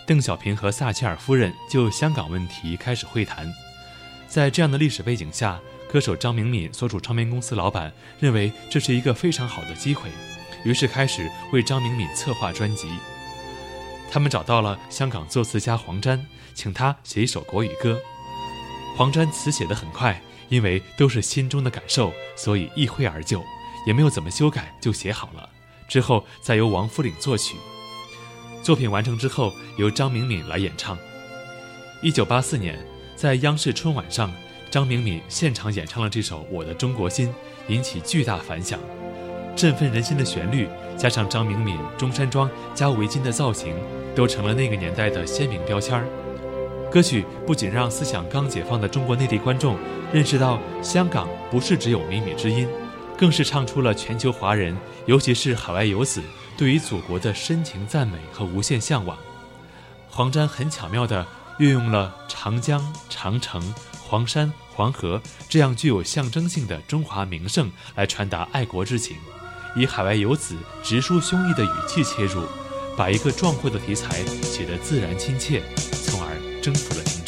邓小平和撒切尔夫人就香港问题开始会谈。在这样的历史背景下，歌手张明敏所属唱片公司老板认为这是一个非常好的机会，于是开始为张明敏策划专辑。他们找到了香港作词家黄沾，请他写一首国语歌。黄沾词写得很快，因为都是心中的感受，所以一挥而就，也没有怎么修改就写好了。之后再由王富岭作曲。作品完成之后，由张明敏来演唱。1984年，在央视春晚上，张明敏现场演唱了这首《我的中国心》，引起巨大反响。振奋人心的旋律，加上张明敏中山装加围巾的造型，都成了那个年代的鲜明标签。歌曲不仅让思想刚解放的中国内地观众认识到香港不是只有靡靡之音，更是唱出了全球华人，尤其是海外游子对于祖国的深情赞美和无限向往。黄沾很巧妙地运用了长江、长城、黄山、黄河这样具有象征性的中华名胜来传达爱国之情，以海外游子直抒胸臆的语气切入，把一个壮阔的题材写得自然亲切，从而征服了听众。